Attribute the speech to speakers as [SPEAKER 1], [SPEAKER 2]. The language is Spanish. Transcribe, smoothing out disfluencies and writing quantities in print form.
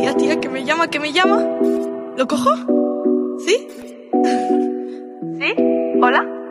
[SPEAKER 1] Tía, que me llama. ¿Lo cojo? ¿Sí?
[SPEAKER 2] ¿Sí? ¿Hola?